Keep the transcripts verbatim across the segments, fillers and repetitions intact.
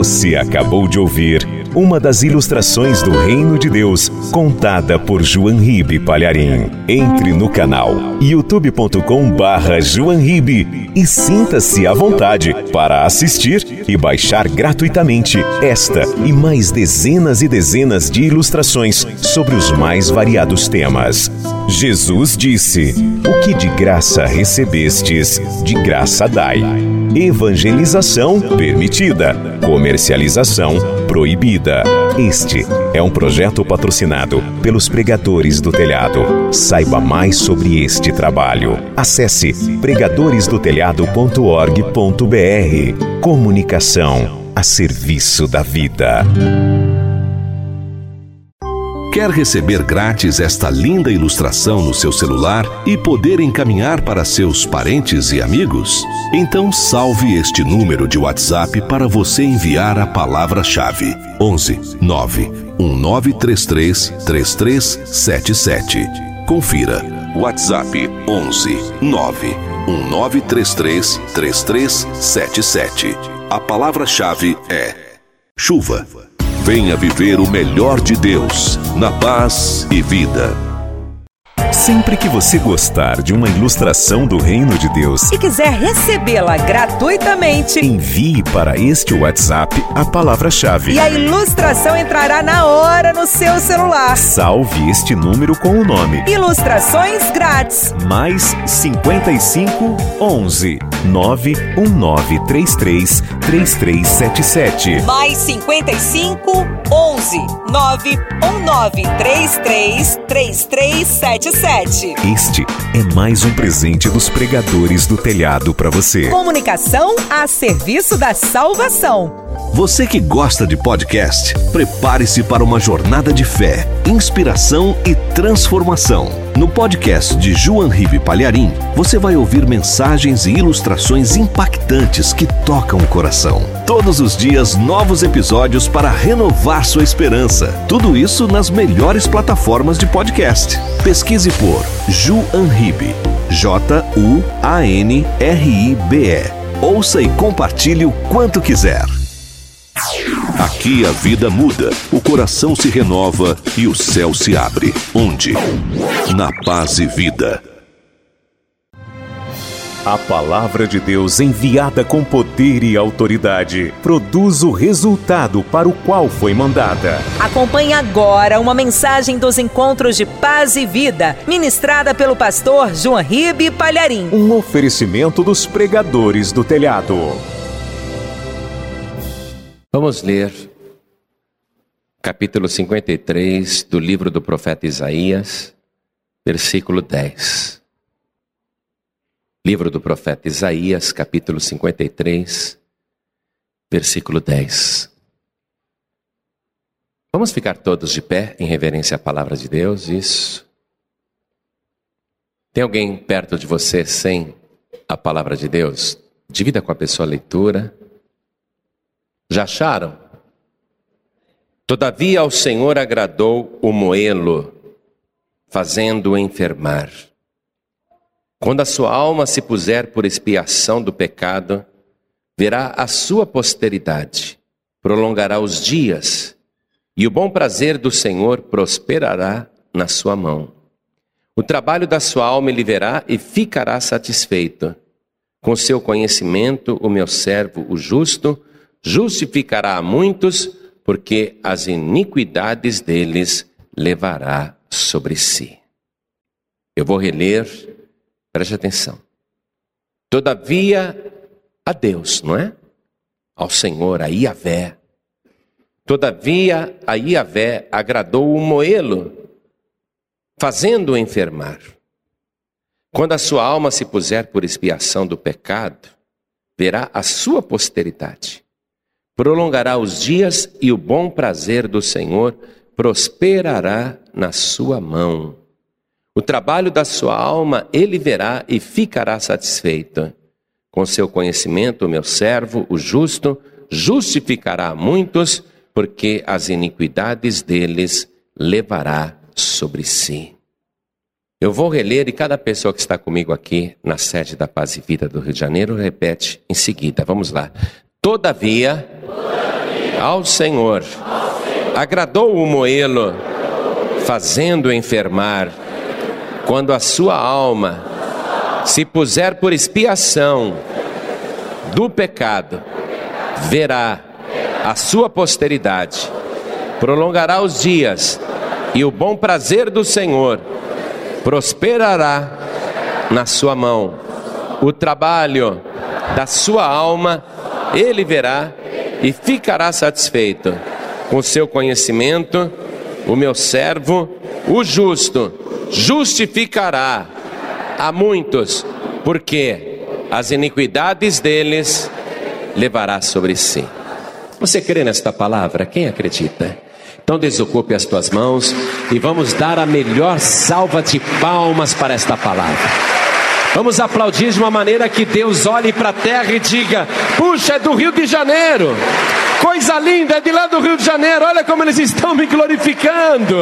Você acabou de ouvir uma das ilustrações do Reino de Deus, contada por João Ribe Palharim. Entre no canal youtube ponto com barra João Ribe e sinta-se à vontade para assistir e baixar gratuitamente esta e mais dezenas e dezenas de ilustrações sobre os mais variados temas. Jesus disse: "O que de graça recebestes, de graça dai." Evangelização permitida, comercialização proibida. Este é um projeto patrocinado pelos Pregadores do Telhado. Saiba mais sobre este trabalho. Acesse pregadores do telhado ponto org ponto br. Comunicação a serviço da vida. Quer receber grátis esta linda ilustração no seu celular e poder encaminhar para seus parentes e amigos? Então salve este número de WhatsApp para você enviar a palavra-chave: onze nove um nove três três três três sete sete. Confira. WhatsApp onze nove um nove três três três três sete sete. A palavra-chave é chuva. Venha viver o melhor de Deus, na paz e vida. Sempre que você gostar de uma ilustração do Reino de Deus e quiser recebê-la gratuitamente, envie para este WhatsApp a palavra-chave. E a ilustração entrará na hora no seu celular. Salve este número com o nome Ilustrações Grátis. Mais cinquenta e cinco, onze, nove um nove três três três três sete sete. Mais cinquenta e cinco, onze, nove um nove três três três três sete sete. Este é mais um presente dos Pregadores do Telhado para você. Comunicação a serviço da salvação. Você que gosta de podcast, prepare-se para uma jornada de fé, inspiração e transformação. No podcast de João Ribe Palharim, você vai ouvir mensagens e ilustrações impactantes que tocam o coração. Todos os dias, novos episódios para renovar sua esperança. Tudo isso nas melhores plataformas de podcast. Pesquise por João Ribe, J U A N R I B E. Ouça e compartilhe o quanto quiser. Aqui a vida muda, o coração se renova e o céu se abre. Onde? Na Paz e Vida. A palavra de Deus, enviada com poder e autoridade, produz o resultado para o qual foi mandada. Acompanhe agora uma mensagem dos encontros de Paz e Vida, ministrada pelo pastor João Ribe Palharim. Um oferecimento dos Pregadores do Telhado. Vamos ler capítulo cinquenta e três do livro do profeta Isaías, versículo dez. Livro do profeta Isaías, capítulo cinquenta e três, versículo dez. Vamos ficar todos de pé em reverência à palavra de Deus, isso. Tem alguém perto de você sem a palavra de Deus? Divida com a pessoa a leitura. Já acharam? Todavia ao Senhor agradou o moê-lo, fazendo-o enfermar. Quando a sua alma se puser por expiação do pecado, verá a sua posteridade, prolongará os dias, e o bom prazer do Senhor prosperará na sua mão. O trabalho da sua alma ele verá e ficará satisfeito. Com seu conhecimento, o meu servo, o justo, justificará a muitos, porque as iniquidades deles levará sobre si. Eu vou reler, preste atenção. Todavia, a Deus, não é? Ao Senhor, a Iavé. Todavia, a Iavé agradou o moê-lo, fazendo-o enfermar. Quando a sua alma se puser por expiação do pecado, verá a sua posteridade. Prolongará os dias e o bom prazer do Senhor prosperará na sua mão. O trabalho da sua alma ele verá e ficará satisfeito. Com seu conhecimento, o meu servo, o justo, justificará a muitos, porque as iniquidades deles levará sobre si. Eu vou reler e cada pessoa que está comigo aqui na sede da Paz e Vida do Rio de Janeiro repete em seguida. Vamos lá. Todavia, Todavia Ao Senhor agradou o moê-lo, fazendo enfermar. Quando a sua alma se puser por expiação do pecado, verá a sua posteridade, prolongará os dias, e o bom prazer do Senhor prosperará na sua mão. O trabalho da sua alma ele verá e ficará satisfeito. Com seu conhecimento, o meu servo, o justo, justificará a muitos, porque as iniquidades deles levará sobre si. Você crê nesta palavra? Quem acredita? Então desocupe as tuas mãos e vamos dar a melhor salva de palmas para esta palavra. Vamos aplaudir de uma maneira que Deus olhe para a terra e diga: puxa, é do Rio de Janeiro, coisa linda, é de lá do Rio de Janeiro, olha como eles estão me glorificando.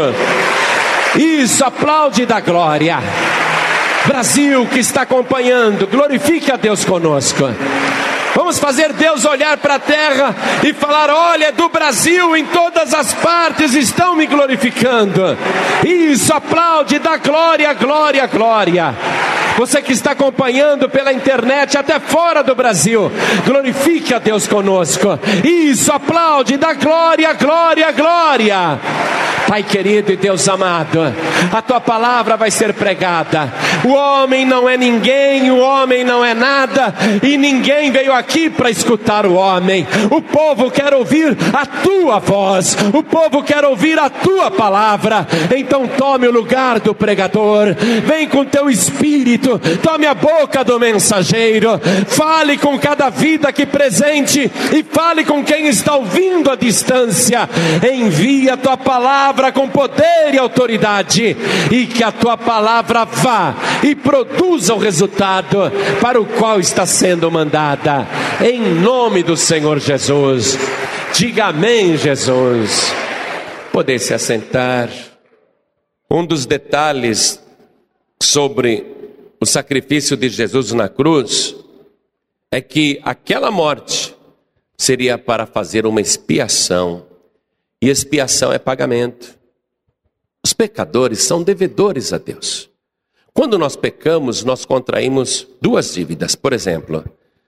Isso, aplaude da glória. Brasil que está acompanhando, glorifique a Deus conosco. Vamos fazer Deus olhar para a terra e falar: olha, do Brasil em todas as partes estão me glorificando. Isso, aplaude, dá glória, glória, glória. Você que está acompanhando pela internet até fora do Brasil, glorifique a Deus conosco. Isso, aplaude, dá glória, glória, glória. Pai querido e Deus amado, a tua palavra vai ser pregada. O homem não é ninguém, o homem não é nada, e ninguém veio aqui para escutar o homem. O povo quer ouvir a tua voz, o povo quer ouvir a tua palavra. Então tome o lugar do pregador, vem com teu espírito, tome a boca do mensageiro, fale com cada vida aqui presente e fale com quem está ouvindo à distância. Envia a tua palavra com poder e autoridade, e que a tua palavra vá e produza o resultado para o qual está sendo mandada, em nome do Senhor Jesus. Diga amém, Jesus. Poder se assentar. Um dos detalhes sobre o sacrifício de Jesus na cruz é que aquela morte seria para fazer uma expiação. E expiação é pagamento. Os pecadores são devedores a Deus. Quando nós pecamos, nós contraímos duas dívidas. Por exemplo,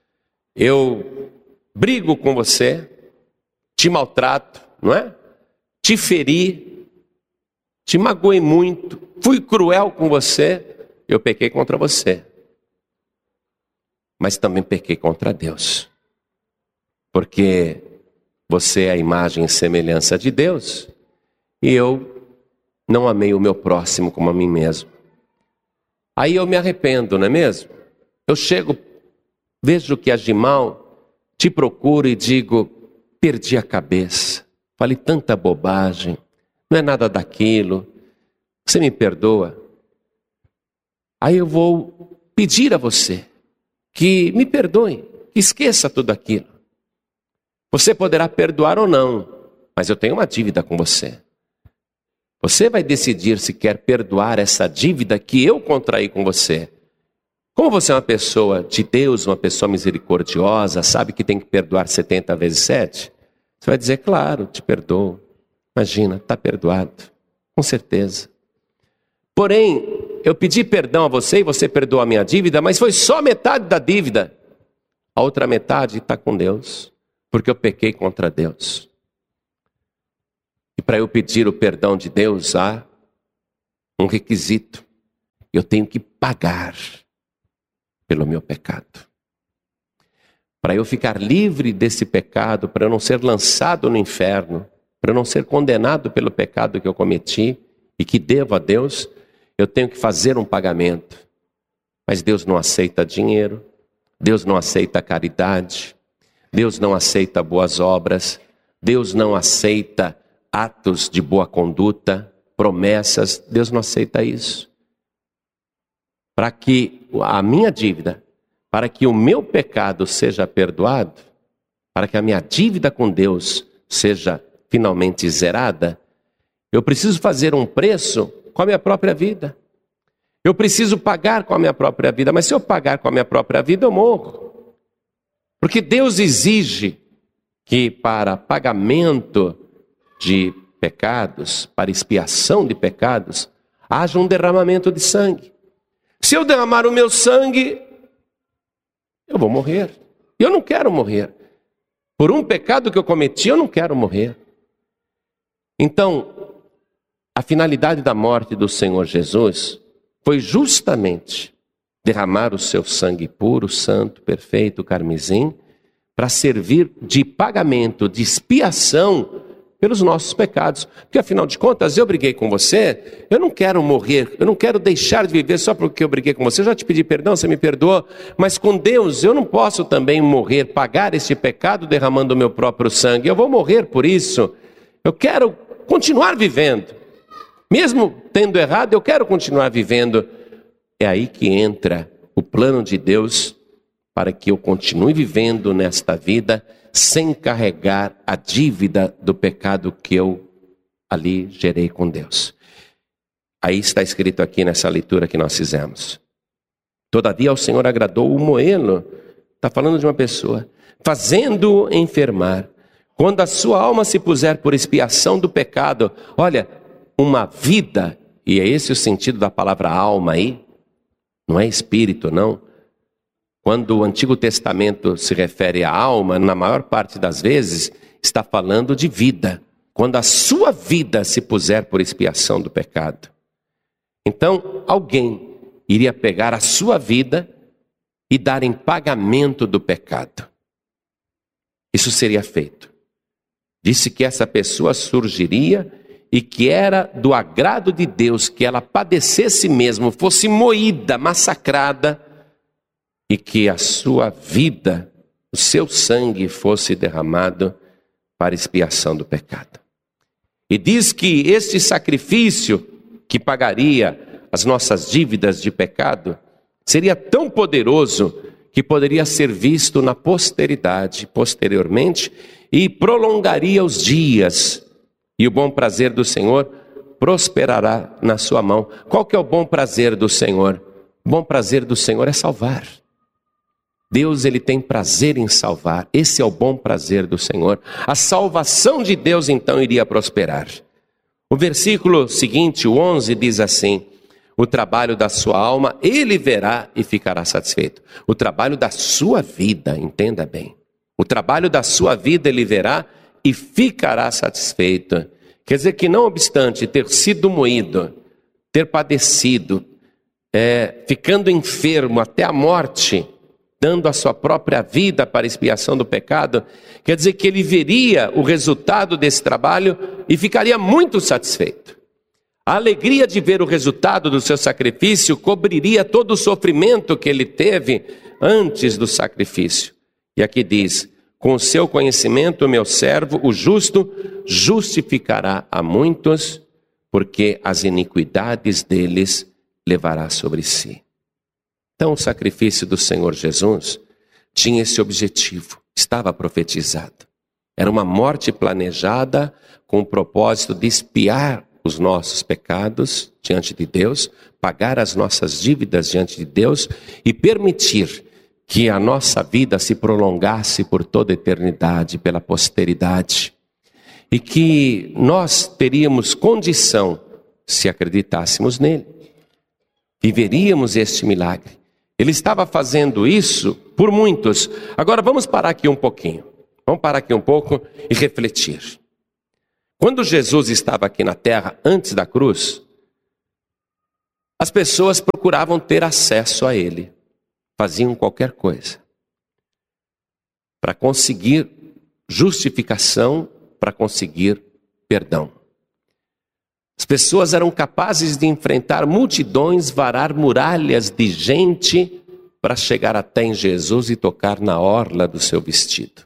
eu brigo com você, te maltrato, não é? Te feri, te magoei muito, fui cruel com você, eu pequei contra você. Mas também pequei contra Deus. Porque você é a imagem e semelhança de Deus, e eu não amei o meu próximo como a mim mesmo. Aí eu me arrependo, não é mesmo? Eu chego, vejo que agi mal, te procuro e digo: perdi a cabeça, falei tanta bobagem, não é nada daquilo, você me perdoa? Aí eu vou pedir a você que me perdoe, que esqueça tudo aquilo. Você poderá perdoar ou não, mas eu tenho uma dívida com você. Você vai decidir se quer perdoar essa dívida que eu contraí com você. Como você é uma pessoa de Deus, uma pessoa misericordiosa, sabe que tem que perdoar setenta vezes sete? Você vai dizer: claro, te perdoo. Imagina, está perdoado, com certeza. Porém, eu pedi perdão a você e você perdoou a minha dívida, mas foi só metade da dívida. A outra metade está com Deus. Porque eu pequei contra Deus. E para eu pedir o perdão de Deus, há um requisito. Eu tenho que pagar pelo meu pecado. Para eu ficar livre desse pecado, para eu não ser lançado no inferno, para eu não ser condenado pelo pecado que eu cometi e que devo a Deus, eu tenho que fazer um pagamento. Mas Deus não aceita dinheiro, Deus não aceita caridade, Deus não aceita boas obras, Deus não aceita atos de boa conduta, promessas, Deus não aceita isso. Para que a minha dívida, para que o meu pecado seja perdoado, para que a minha dívida com Deus seja finalmente zerada, eu preciso fazer um preço com a minha própria vida. Eu preciso pagar com a minha própria vida, mas se eu pagar com a minha própria vida, eu morro. Porque Deus exige que para pagamento de pecados, para expiação de pecados, haja um derramamento de sangue. Se eu derramar o meu sangue, eu vou morrer. Eu não quero morrer. Por um pecado que eu cometi, eu não quero morrer. Então, a finalidade da morte do Senhor Jesus foi justamente derramar o seu sangue puro, santo, perfeito, carmesim, para servir de pagamento, de expiação pelos nossos pecados. Porque afinal de contas, eu briguei com você, eu não quero morrer, eu não quero deixar de viver só porque eu briguei com você. Eu já te pedi perdão, você me perdoou, mas com Deus eu não posso também morrer, pagar este pecado derramando o meu próprio sangue. Eu vou morrer por isso. Eu quero continuar vivendo. Mesmo tendo errado, eu quero continuar vivendo. É aí que entra o plano de Deus para que eu continue vivendo nesta vida sem carregar a dívida do pecado que eu ali gerei com Deus. Aí está escrito aqui nessa leitura que nós fizemos. Todavia ao Senhor agradou o moê-lo. Está falando de uma pessoa. Fazendo-o enfermar. Quando a sua alma se puser por expiação do pecado. Olha, uma vida, e é esse o sentido da palavra alma aí. Não é espírito, não. Quando o Antigo Testamento se refere à alma, na maior parte das vezes, está falando de vida. Quando a sua vida se puser por expiação do pecado. Então, alguém iria pegar a sua vida e dar em pagamento do pecado. Isso seria feito. Disse que essa pessoa surgiria e que era do agrado de Deus que ela padecesse mesmo, fosse moída, massacrada, e que a sua vida, o seu sangue fosse derramado para expiação do pecado. E diz que este sacrifício que pagaria as nossas dívidas de pecado seria tão poderoso que poderia ser visto na posteridade, posteriormente, e prolongaria os dias. E o bom prazer do Senhor prosperará na sua mão. Qual que é o bom prazer do Senhor? O bom prazer do Senhor é salvar. Deus, ele tem prazer em salvar. Esse é o bom prazer do Senhor. A salvação de Deus, então, iria prosperar. O versículo seguinte, o onze, diz assim: o trabalho da sua alma, ele verá e ficará satisfeito. O trabalho da sua vida, entenda bem. O trabalho da sua vida ele verá e ficará satisfeito. Quer dizer que não obstante ter sido moído, ter padecido, é, ficando enfermo até a morte, dando a sua própria vida para expiação do pecado, quer dizer que ele veria o resultado desse trabalho e ficaria muito satisfeito. A alegria de ver o resultado do seu sacrifício cobriria todo o sofrimento que ele teve antes do sacrifício. E aqui diz: com o seu conhecimento, o meu servo, o justo, justificará a muitos, porque as iniquidades deles levará sobre si. Então o sacrifício do Senhor Jesus tinha esse objetivo, estava profetizado. Era uma morte planejada com o propósito de expiar os nossos pecados diante de Deus, pagar as nossas dívidas diante de Deus e permitir que a nossa vida se prolongasse por toda a eternidade, pela posteridade. E que nós teríamos condição, se acreditássemos nele, viveríamos este milagre. Ele estava fazendo isso por muitos. Agora vamos parar aqui um pouquinho. Vamos parar aqui um pouco e refletir. Quando Jesus estava aqui na terra, antes da cruz, as pessoas procuravam ter acesso a ele. Faziam qualquer coisa para conseguir justificação, para conseguir perdão. As pessoas eram capazes de enfrentar multidões, varar muralhas de gente para chegar até em Jesus e tocar na orla do seu vestido.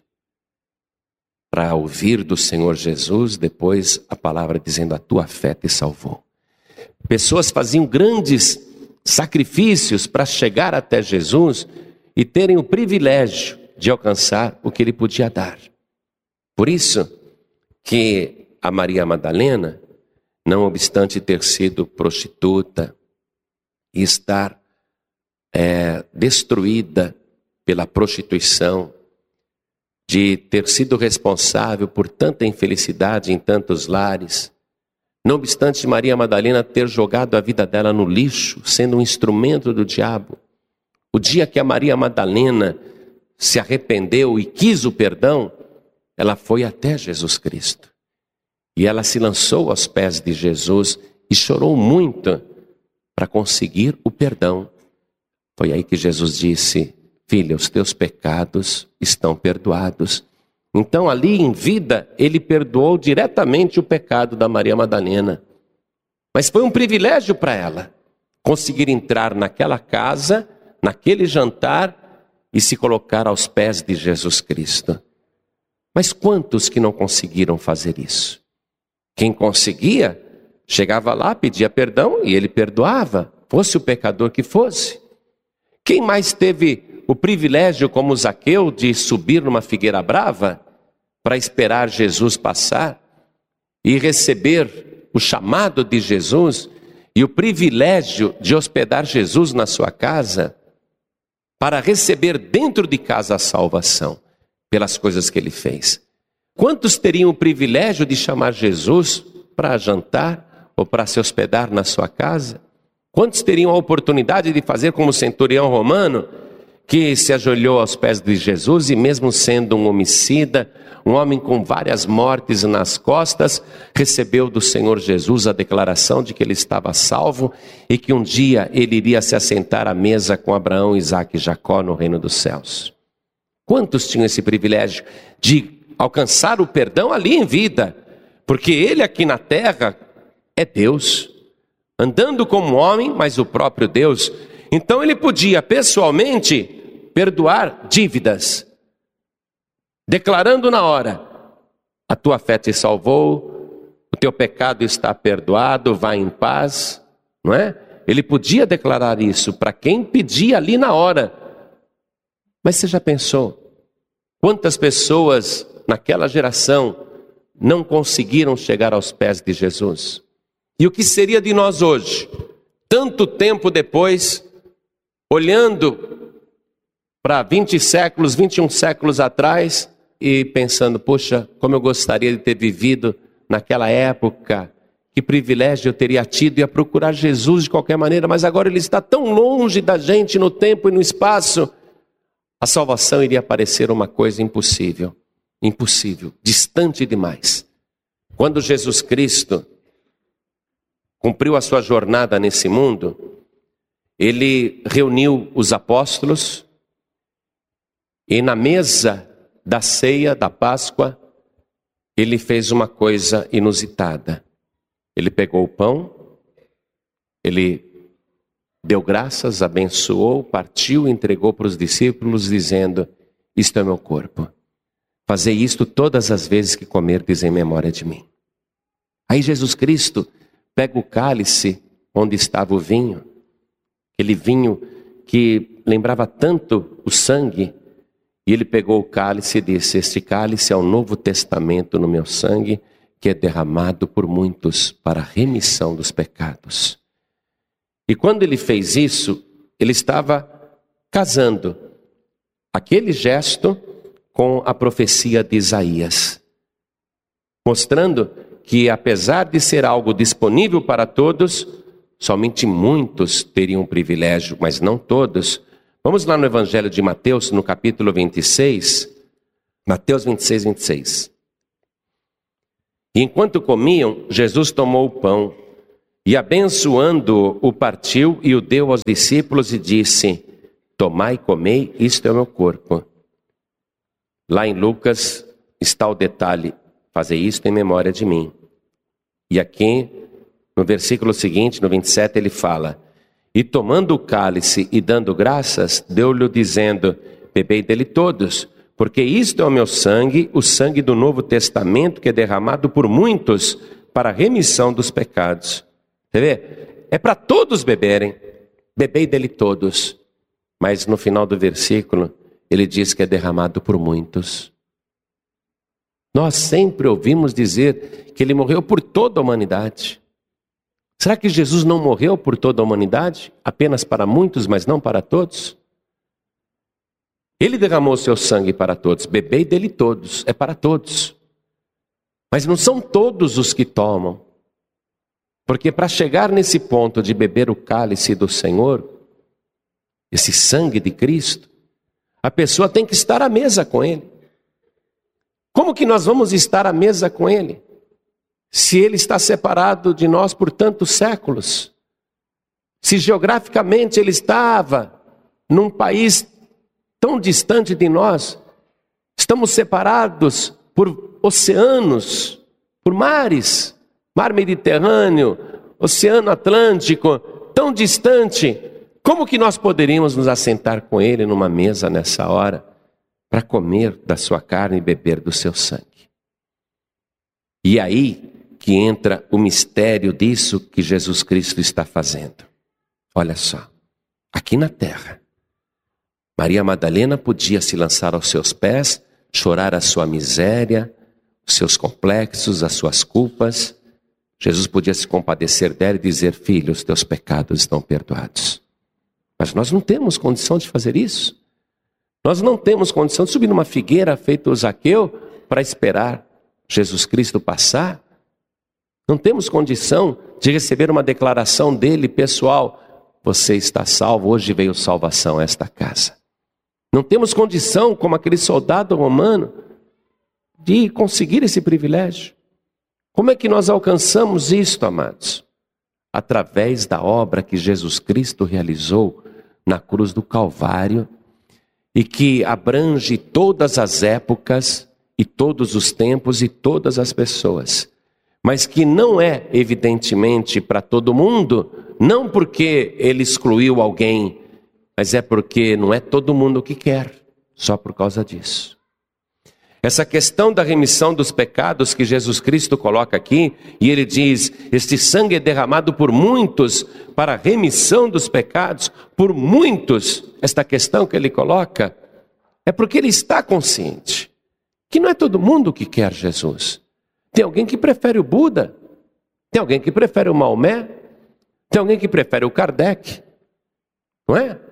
Para ouvir do Senhor Jesus depois a palavra dizendo: a tua fé te salvou. Pessoas faziam grandes sacrifícios para chegar até Jesus e terem o privilégio de alcançar o que ele podia dar. Por isso que a Maria Madalena, não obstante ter sido prostituta e estar é, destruída pela prostituição, de ter sido responsável por tanta infelicidade em tantos lares. Não obstante Maria Madalena ter jogado a vida dela no lixo, sendo um instrumento do diabo, o dia que a Maria Madalena se arrependeu e quis o perdão, ela foi até Jesus Cristo. E ela se lançou aos pés de Jesus e chorou muito para conseguir o perdão. Foi aí que Jesus disse: filha, os teus pecados estão perdoados. Então ali em vida, ele perdoou diretamente o pecado da Maria Madalena. Mas foi um privilégio para ela conseguir entrar naquela casa, naquele jantar e se colocar aos pés de Jesus Cristo. Mas quantos que não conseguiram fazer isso? Quem conseguia, chegava lá, pedia perdão e ele perdoava, fosse o pecador que fosse. Quem mais teve o privilégio, como Zaqueu, de subir numa figueira brava para esperar Jesus passar e receber o chamado de Jesus e o privilégio de hospedar Jesus na sua casa para receber dentro de casa a salvação pelas coisas que ele fez? Quantos teriam o privilégio de chamar Jesus para jantar ou para se hospedar na sua casa? Quantos teriam a oportunidade de fazer como o centurião romano, que se ajoelhou aos pés de Jesus e mesmo sendo um homicida, um homem com várias mortes nas costas, recebeu do Senhor Jesus a declaração de que ele estava salvo e que um dia ele iria se assentar à mesa com Abraão, Isaque e Jacó no reino dos céus? Quantos tinham esse privilégio de alcançar o perdão ali em vida? Porque ele aqui na terra é Deus, andando como homem, mas o próprio Deus. Então ele podia pessoalmente perdoar dívidas, declarando na hora: a tua fé te salvou, o teu pecado está perdoado, vá em paz, não é? Ele podia declarar isso para quem pedia ali na hora. Mas você já pensou quantas pessoas naquela geração não conseguiram chegar aos pés de Jesus? E o que seria de nós hoje, tanto tempo depois, olhando para vinte séculos, vinte e um séculos atrás e pensando: poxa, como eu gostaria de ter vivido naquela época, que privilégio eu teria tido, e a procurar Jesus de qualquer maneira, mas agora ele está tão longe da gente no tempo e no espaço. A salvação iria parecer uma coisa impossível, impossível, distante demais. Quando Jesus Cristo cumpriu a sua jornada nesse mundo, ele reuniu os apóstolos e na mesa da ceia da Páscoa, ele fez uma coisa inusitada. Ele pegou o pão, ele deu graças, abençoou, partiu e entregou para os discípulos, dizendo: isto é meu corpo. Fazei isto todas as vezes que comerdes em memória de mim. Aí Jesus Cristo pega o cálice onde estava o vinho, aquele vinho que lembrava tanto o sangue, e ele pegou o cálice e disse: este cálice é o novo testamento no meu sangue, que é derramado por muitos para a remissão dos pecados. E quando ele fez isso, ele estava casando aquele gesto com a profecia de Isaías, mostrando que apesar de ser algo disponível para todos, somente muitos teriam o privilégio, mas não todos. Vamos lá no Evangelho de Mateus, no capítulo vinte e seis, Mateus vinte e seis, vinte e seis. E enquanto comiam, Jesus tomou o pão e abençoando-o, o partiu e o deu aos discípulos e disse: tomai e comei, isto é o meu corpo. Lá em Lucas está o detalhe: fazei isto em memória de mim. E aqui, no versículo seguinte, no vinte e sete, ele fala: e tomando o cálice e dando graças, deu-lhe dizendo: bebei dele todos, porque isto é o meu sangue, o sangue do Novo Testamento, que é derramado por muitos para a remissão dos pecados. Você vê? É para todos beberem, bebei dele todos. Mas no final do versículo, ele diz que é derramado por muitos. Nós sempre ouvimos dizer que ele morreu por toda a humanidade. Será que Jesus não morreu por toda a humanidade? Apenas para muitos, mas não para todos? Ele derramou seu sangue para todos. Bebei dele todos, é para todos. Mas não são todos os que tomam. Porque para chegar nesse ponto de beber o cálice do Senhor, esse sangue de Cristo, a pessoa tem que estar à mesa com Ele. Como que nós vamos estar à mesa com Ele, se Ele está separado de nós por tantos séculos? Se geograficamente Ele estava num país tão distante de nós, estamos separados por oceanos, por mares, mar Mediterrâneo, Oceano Atlântico, tão distante. Como que nós poderíamos nos assentar com Ele numa mesa nessa hora, para comer da sua carne e beber do seu sangue? E aí que entra o mistério disso que Jesus Cristo está fazendo. Olha só, aqui na terra, Maria Madalena podia se lançar aos seus pés, chorar a sua miséria, os seus complexos, as suas culpas. Jesus podia se compadecer dela e dizer: filho, os teus pecados estão perdoados. Mas nós não temos condição de fazer isso. Nós não temos condição de subir numa figueira feito o Zaqueu para esperar Jesus Cristo passar. Não temos condição de receber uma declaração dele pessoal: você está salvo, hoje veio salvação a esta casa. Não temos condição, como aquele soldado romano, de conseguir esse privilégio. Como é que nós alcançamos isto, amados? Através da obra que Jesus Cristo realizou na cruz do Calvário, e que abrange todas as épocas, e todos os tempos, e todas as pessoas. Mas que não é, evidentemente, para todo mundo, não porque ele excluiu alguém, mas é porque não é todo mundo que quer, só por causa disso. Essa questão da remissão dos pecados que Jesus Cristo coloca aqui, e ele diz: este sangue é derramado por muitos para a remissão dos pecados, por muitos, esta questão que ele coloca, é porque ele está consciente que não é todo mundo que quer Jesus. Tem alguém que prefere o Buda, tem alguém que prefere o Maomé, tem alguém que prefere o Kardec, não é?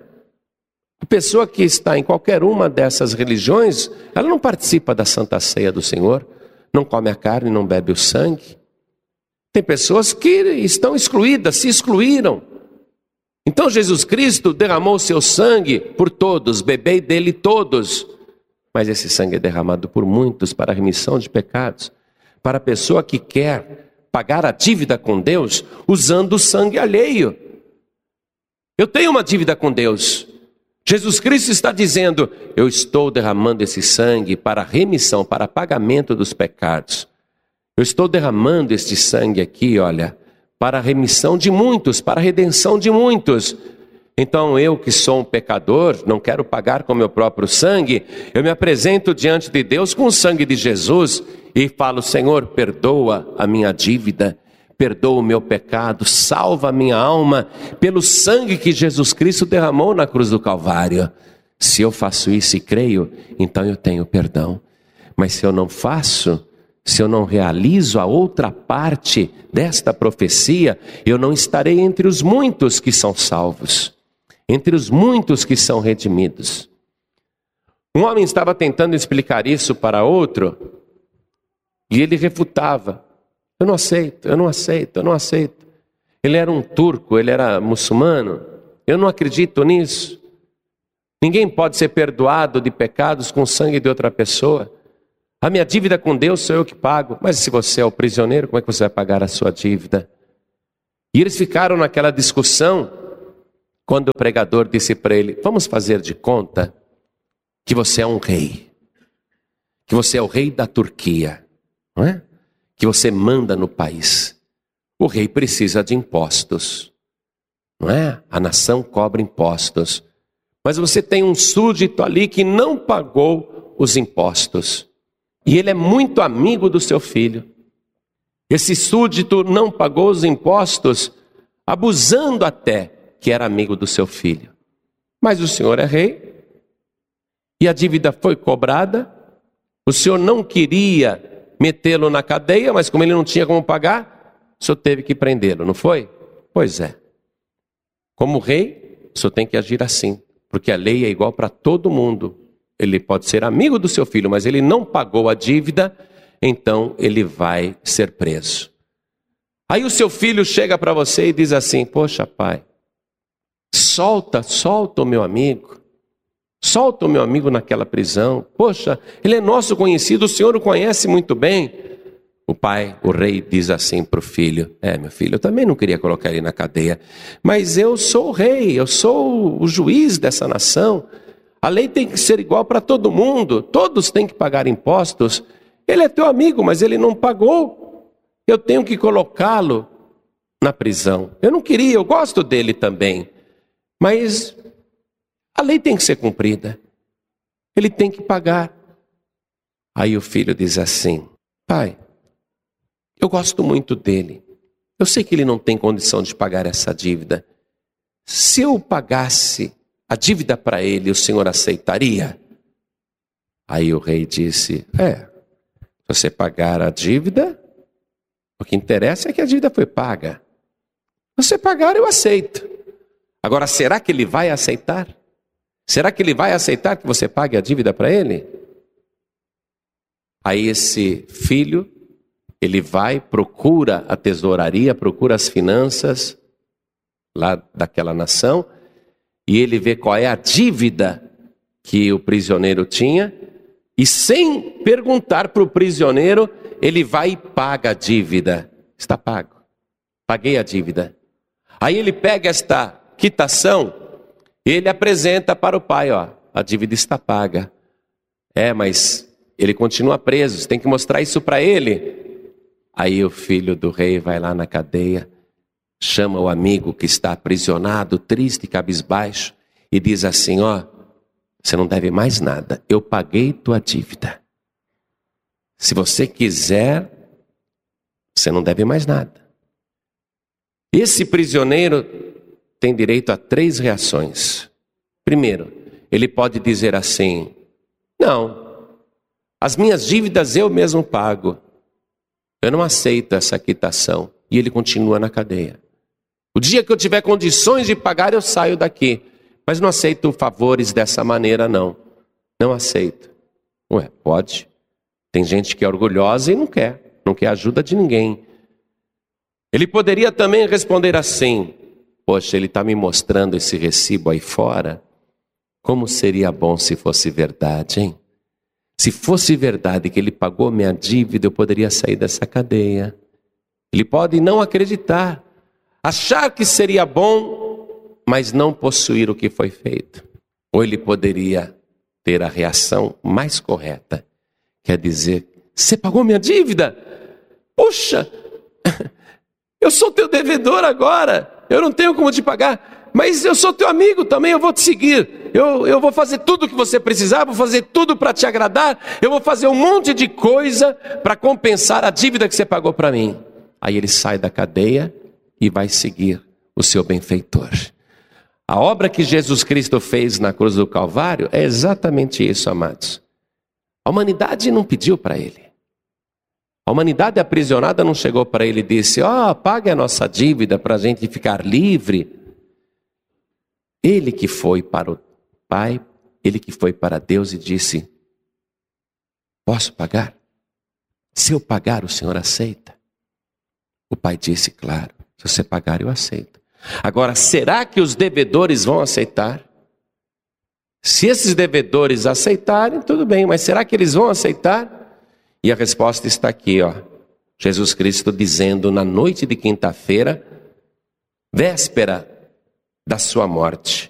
A pessoa que está em qualquer uma dessas religiões, ela não participa da Santa Ceia do Senhor, não come a carne, não bebe o sangue. Tem pessoas que estão excluídas, se excluíram. Então Jesus Cristo derramou seu sangue por todos, bebei dele todos. Mas esse sangue é derramado por muitos para a remissão de pecados, para a pessoa que quer pagar a dívida com Deus usando o sangue alheio. Eu tenho uma dívida com Deus. Jesus Cristo está dizendo: eu estou derramando esse sangue para remissão, para pagamento dos pecados. Eu estou derramando este sangue aqui, olha, para a remissão de muitos, para a redenção de muitos. Então eu, que sou um pecador, não quero pagar com meu próprio sangue, eu me apresento diante de Deus com o sangue de Jesus e falo: Senhor, perdoa a minha dívida, perdoa o meu pecado, salva a minha alma pelo sangue que Jesus Cristo derramou na cruz do Calvário. Se eu faço isso e creio, então eu tenho perdão. Mas se eu não faço, se eu não realizo a outra parte desta profecia, eu não estarei entre os muitos que são salvos, entre os muitos que são redimidos. Um homem estava tentando explicar isso para outro, e ele refutava: eu não aceito, eu não aceito, eu não aceito. Ele era um turco, ele era muçulmano, eu não acredito nisso. Ninguém pode ser perdoado de pecados com o sangue de outra pessoa. A minha dívida com Deus sou eu que pago. Mas se você é o prisioneiro, como é que você vai pagar a sua dívida? E eles ficaram naquela discussão, quando o pregador disse para ele: vamos fazer de conta que você é um rei, que você é o rei da Turquia, não é? Que você manda no país. O rei precisa de impostos, não é? A nação cobra impostos. Mas você tem um súdito ali que não pagou os impostos. E ele é muito amigo do seu filho. Esse súdito não pagou os impostos, abusando até que era amigo do seu filho. Mas o senhor é rei, e a dívida foi cobrada. O senhor não queria metê-lo na cadeia, mas como ele não tinha como pagar, o senhor teve que prendê-lo, não foi? Pois é. Como rei, o senhor tem que agir assim, porque a lei é igual para todo mundo. ele pode ser amigo do seu filho, mas ele não pagou a dívida, então ele vai ser preso. Aí o seu filho chega para você e diz assim: poxa, pai, solta, solta o meu amigo. Solta o meu amigo naquela prisão. Poxa, ele é nosso conhecido, o senhor o conhece muito bem. O pai, o rei, diz assim para o filho: é, meu filho, eu também não queria colocar ele na cadeia, mas eu sou o rei, eu sou o juiz dessa nação. A lei tem que ser igual para todo mundo, todos têm que pagar impostos. Ele é teu amigo, mas ele não pagou. Eu tenho que colocá-lo na prisão. Eu não queria, eu gosto dele também, mas a lei tem que ser cumprida. Ele tem que pagar. Aí o filho diz assim: pai, eu gosto muito dele. Eu sei que ele não tem condição de pagar essa dívida. Se eu pagasse a dívida para ele, o senhor aceitaria? Aí o rei disse: é, se você pagar a dívida, o que interessa é que a dívida foi paga. Se você pagar, eu aceito. Agora, será que ele vai aceitar? Será que ele vai aceitar que você pague a dívida para ele? Aí esse filho, ele vai, procura a tesouraria, procura as finanças lá daquela nação, e ele vê qual é a dívida que o prisioneiro tinha, e sem perguntar para o prisioneiro, ele vai e paga a dívida. Está pago. Paguei a dívida. Aí ele pega esta quitação, ele apresenta para o pai: ó, a dívida está paga. É, mas ele continua preso, você tem que mostrar isso para ele. Aí o filho do rei vai lá na cadeia, chama o amigo que está aprisionado, triste, cabisbaixo, e diz assim: ó, você não deve mais nada, eu paguei tua dívida. Se você quiser, você não deve mais nada. Esse prisioneiro tem direito a três reações. Primeiro, ele pode dizer assim: não, as minhas dívidas eu mesmo pago. Eu não aceito essa quitação. E ele continua na cadeia. O dia que eu tiver condições de pagar, eu saio daqui. Mas não aceito favores dessa maneira, não. Não aceito. Ué, pode. Tem gente que é orgulhosa e não quer. Não quer ajuda de ninguém. Ele poderia também responder assim: poxa, ele está me mostrando esse recibo aí fora. Como seria bom se fosse verdade, hein? Se fosse verdade que ele pagou minha dívida, eu poderia sair dessa cadeia. Ele pode não acreditar, achar que seria bom, mas não possuir o que foi feito. Ou ele poderia ter a reação mais correta, quer dizer: você pagou minha dívida? Poxa, eu sou teu devedor agora, eu não tenho como te pagar, mas eu sou teu amigo também, eu vou te seguir, eu, eu vou fazer tudo o que você precisar, vou fazer tudo para te agradar, eu vou fazer um monte de coisa para compensar a dívida que você pagou para mim. Aí ele sai da cadeia e vai seguir o seu benfeitor. A obra que Jesus Cristo fez na cruz do Calvário é exatamente isso, amados. A humanidade não pediu para ele. A humanidade aprisionada não chegou para ele e disse: ó, oh, pague a nossa dívida para a gente ficar livre. Ele que foi para o Pai, ele que foi para Deus e disse: posso pagar? Se eu pagar, o Senhor aceita? O Pai disse: claro, se você pagar, eu aceito. Agora, será que os devedores vão aceitar? Se esses devedores aceitarem, tudo bem, mas será que eles vão aceitar? E a resposta está aqui, ó. Jesus Cristo dizendo na noite de quinta-feira, véspera da sua morte: